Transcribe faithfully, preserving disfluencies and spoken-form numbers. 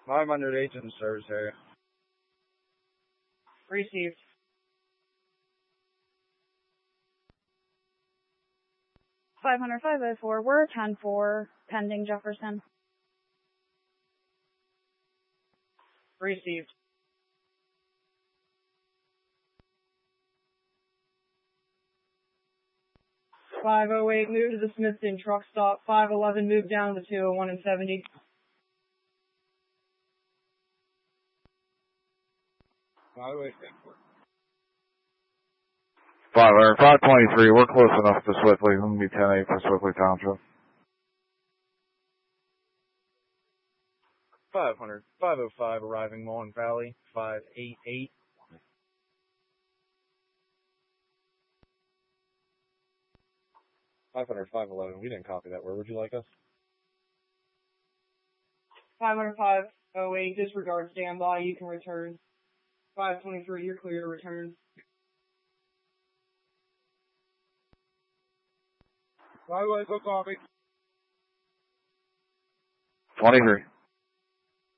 five hundred eight in the service area. Received. five hundred five oh four, we're ten four, pending Jefferson. Received. five oh eight, move to the Smithton truck stop. five eleven, move down to the two oh one and seventy. five oh eight. five hundred, five twenty-three, we're close enough to Swiftly. I'm going to be ten eight for Swiftly Township. five hundred, five oh five, arriving Mullen Valley, five eighty-eight. five hundred, five eleven, we didn't copy that. Where would you like us? five hundred five oh eight, disregard standby, you can return. five twenty-three, you're clear to return. five oh eight, go copy. twenty-three.